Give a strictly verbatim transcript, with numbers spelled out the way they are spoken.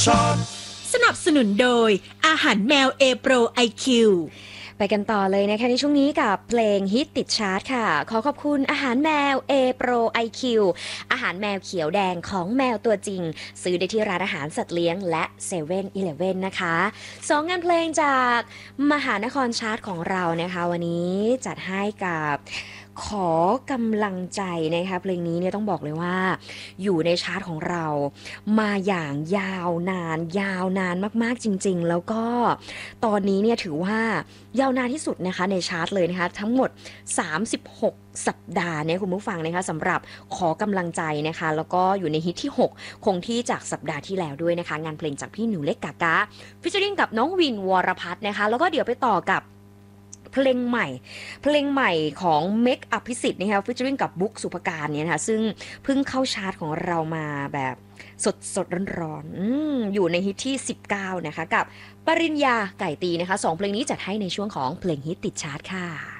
สนับสนุนโดยอาหารแมวเอโปร ไอ คิวไปกันต่อเลยนะคะในช่วงนี้กับเพลงฮิตติดชาร์ตค่ะขอขอบคุณอาหารแมว A Pro ไอ คิว อาหารแมวเขียวแดงของแมวตัวจริงซื้อได้ที่ร้านอาหารสัตว์เลี้ยงและเซเว่นอีเลฟเว่นนะคะสองงานเพลงจากมหานครชาร์ตของเรานะคะวันนี้จัดให้กับขอกำลังใจนะคะเพลงนี้เนี่ยต้องบอกเลยว่าอยู่ในชาร์ตของเรามาอย่างยาวนานยาวนานมากๆจริงๆแล้วก็ตอนนี้เนี่ยถือว่ายาวนานที่สุดนะคะในชาร์ตเลยนะคะทั้งหมดสามสิบหกสัปดาห์เนี่ยคุณผู้ฟังนะคะสำหรับขอกำลังใจนะคะแล้วก็อยู่ในฮิตที่หกคงที่จากสัปดาห์ที่แล้วด้วยนะคะงานเพลงจากพี่หนูเล็กกากาฟิชเชอริงกับน้องวินวรพัฒน์นะคะแล้วก็เดี๋ยวไปต่อกับเพลงใหม่เพลงใหม่ของเมคอภิสิทธิ์นะคะฟิชเชอริงกับบุ๊กสุภการเนี่ยนะคะซึ่งเพิ่งเข้าชาร์ตของเรามาแบบสดสดร้อนๆ อ, อยู่ในฮิตที่สิบเก้านะคะกับปริญญาไก่ตีนะคะสองเพลงนี้จัดให้ในช่วงของเพลงฮิตติดชาร์ตค่ะ